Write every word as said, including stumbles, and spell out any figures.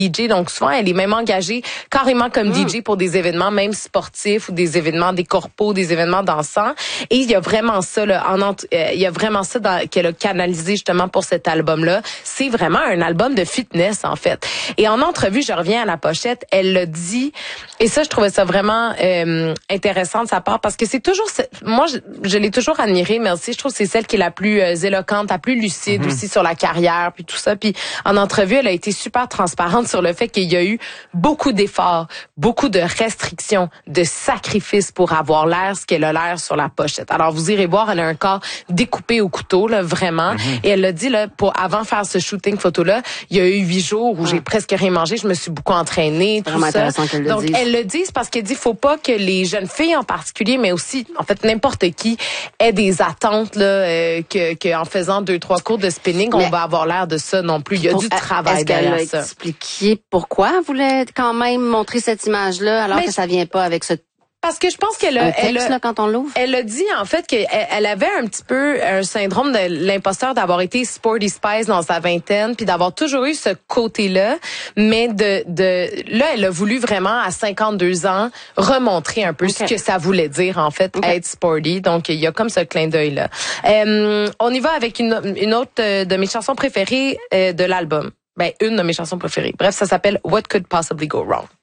D J, donc souvent elle est même engagée carrément comme mmh. D J pour des événements même sportifs ou des événements des corpos, des événements dansants. Et il y a vraiment ça là, en ent- euh, il y a vraiment ça dans, qu'elle a canalisé justement pour cet album-là. C'est vraiment un album de fitness en fait. Et en entrevue, je reviens à la pochette, elle l'a dit, et ça je trouvais ça vraiment euh, intéressant de sa part parce que c'est toujours, moi je, je l'ai toujours admirée, mais aussi je trouve que c'est celle qui est la plus euh, éloquente, la plus lucide mmh. aussi sur la carrière puis tout ça. Puis en entrevue, elle a été super transparente sur le fait qu'il y a eu beaucoup d'efforts, beaucoup de restrictions, de sacrifices pour avoir l'air ce qu'elle a l'air sur la pochette. Alors vous irez voir, elle a un corps découpé au couteau là vraiment, mm-hmm. et elle l'a dit là pour avant faire ce shooting photo là, il y a eu huit jours où ah. j'ai presque rien mangé, je me suis beaucoup entraînée, tout ça. Qu'elle Donc le dise. elle le dit parce qu'elle dit faut pas que les jeunes filles en particulier, mais aussi en fait n'importe qui ait des attentes là euh, que, que en faisant deux trois cours de spinning mais on va avoir l'air de ça non plus. Il y a pour, du travail est-ce derrière qu'elle ça. a expliqué pourquoi elle voulait quand même montrer cette image-là alors mais que ça vient pas avec ce parce que je pense qu'elle a, un texte, elle a, là, quand on l'ouvre. Elle a dit en fait qu'elle elle avait un petit peu un syndrome de l'imposteur d'avoir été Sporty Spice dans sa vingtaine, puis d'avoir toujours eu ce côté-là, mais de de là elle a voulu vraiment à cinquante-deux ans remontrer un peu okay. ce que ça voulait dire en fait okay. être sporty. Donc il y a comme ce clin d'œil là. Euh, on y va avec une une autre de mes chansons préférées euh, de l'album. Ben une de mes chansons préférées. Bref, ça s'appelle What Could Possibly Go Wrong.